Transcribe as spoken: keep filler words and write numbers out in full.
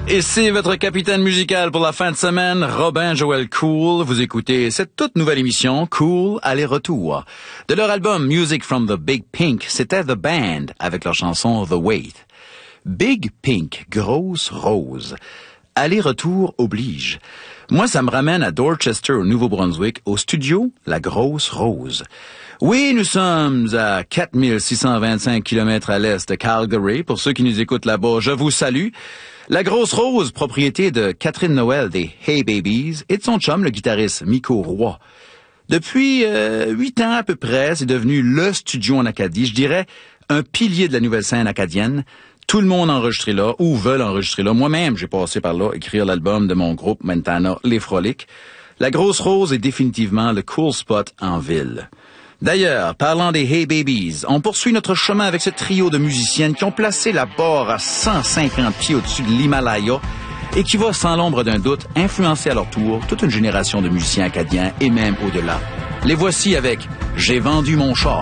Ici votre capitaine musical pour la fin de semaine, Robin Joël Cool. Vous écoutez cette toute nouvelle émission, Cool Aller-Retour. De leur album Music from the Big Pink, c'était The Band avec leur chanson The Wait. Big Pink, grosse rose. Aller-retour oblige. Moi, ça me ramène à Dorchester, au Nouveau-Brunswick, au studio La Grosse Rose. Oui, nous sommes à quatre mille six cent vingt-cinq kilomètres à l'est de Calgary. Pour ceux qui nous écoutent là-bas, je vous salue. La Grosse Rose, propriété de Catherine Noël des Hey Babies et de son chum, le guitariste Miko Roy. Depuis euh, huit ans à peu près, c'est devenu le studio en Acadie, je dirais un pilier de la nouvelle scène acadienne. Tout le monde enregistré là, ou veulent enregistrer là. Moi-même, j'ai passé par là, écrire l'album de mon groupe Montana, Les Frolics. La Grosse Rose est définitivement le cool spot en ville. D'ailleurs, parlant des Hey Babies, on poursuit notre chemin avec ce trio de musiciennes qui ont placé la barre à cent cinquante pieds au-dessus de l'Himalaya et qui va, sans l'ombre d'un doute, influencer à leur tour toute une génération de musiciens acadiens et même au-delà. Les voici avec « J'ai vendu mon char ».